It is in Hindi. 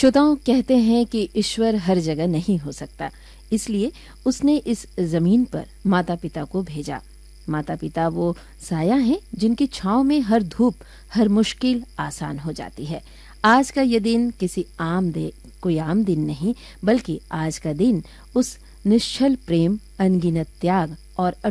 श्रोताओं, कहते हैं कि ईश्वर हर जगह नहीं हो सकता, इसलिए उसने इस जमीन पर माता पिता को भेजा। माता पिता वो साया हैं जिनकी छांव में हर धूप, हर मुश्किल आसान हो जाती है। आज का ये दिन कोई आम दिन नहीं, बल्कि आज का दिन उस निश्चल प्रेम, अनगिनत त्याग और